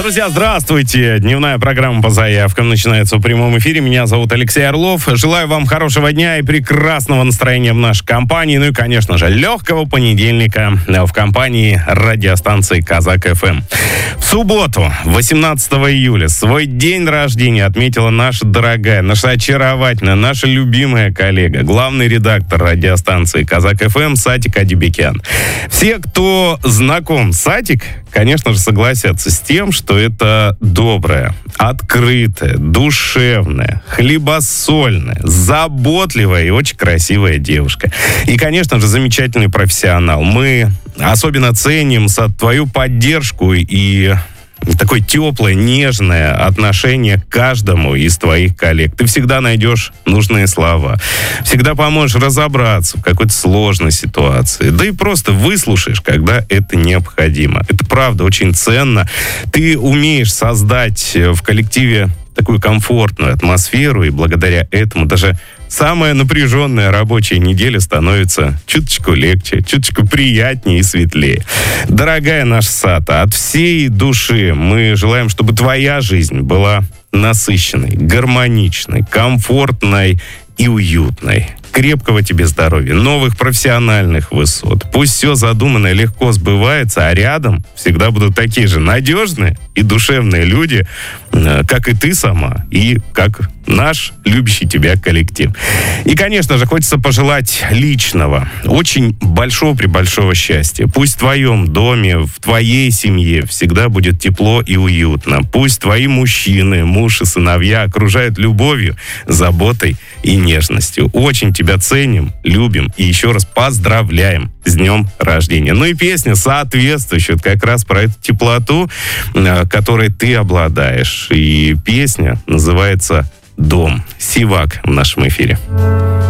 Друзья, здравствуйте. Дневная программа по заявкам начинается в прямом эфире. Меня зовут Алексей Орлов. Желаю вам хорошего дня и прекрасного настроения в нашей компании. Ну и, конечно же, легкого понедельника в компании радиостанции Казак ФМ. В субботу, 18 июля, свой день рождения отметила наша дорогая, наша очаровательная, наша любимая коллега, главный редактор радиостанции Казак ФМ Сатик Адибекян. Все, кто знаком с Сатик, конечно же, согласятся с тем, что это добрая, открытая, душевная, хлебосольная, заботливая и очень красивая девушка. И, конечно же, замечательный профессионал. Мы особенно ценим твою поддержку и такое теплое, нежное отношение к каждому из твоих коллег. Ты всегда найдешь нужные слова. Всегда поможешь разобраться в какой-то сложной ситуации. Да и просто выслушаешь, когда это необходимо. Это правда очень ценно. Ты умеешь создать в коллективе такую комфортную атмосферу, и благодаря этому даже самая напряженная рабочая неделя становится чуточку легче, чуточку приятнее и светлее. Дорогая наша Сата, от всей души мы желаем, чтобы твоя жизнь была насыщенной, гармоничной, комфортной и уютной. Крепкого тебе здоровья, новых профессиональных высот. Пусть все задуманное легко сбывается, а рядом всегда будут такие же надежные и душевные люди, как и ты сама, и как наш любящий тебя коллектив. И, конечно же, хочется пожелать личного, очень большого счастья. Пусть в твоем доме, в твоей семье всегда будет тепло и уютно. Пусть твои мужчины, муж и сыновья окружают любовью, заботой и нежностью. Очень тебя ценим, любим и еще раз поздравляем с днем рождения. Ну и песня соответствующая как раз про эту теплоту, которой ты обладаешь. И песня называется «Дом». Сивак в нашем эфире.